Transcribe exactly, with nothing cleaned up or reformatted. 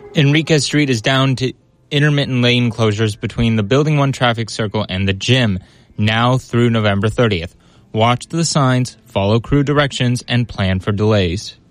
Enriquez Street is down to intermittent lane closures between the Building one traffic circle and the gym, now through November thirtieth. Watch the signs, follow crew directions, and plan for delays.